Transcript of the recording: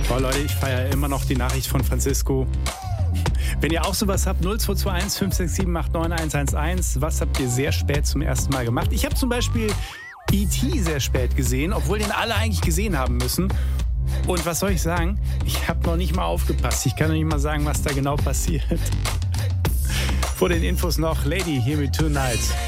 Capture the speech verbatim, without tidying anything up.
Oh Leute, ich feiere immer noch die Nachricht von Francisco. Wenn ihr auch sowas habt, null zwei zwei eins fünf sechs sieben acht neun eins eins eins, was habt ihr sehr spät zum ersten Mal gemacht? Ich habe zum Beispiel E T sehr spät gesehen, obwohl den alle eigentlich gesehen haben müssen. Und was soll ich sagen? Ich habe noch nicht mal aufgepasst. Ich kann noch nicht mal sagen, was da genau passiert. Vor den Infos noch Lady, Hear Me Tonight.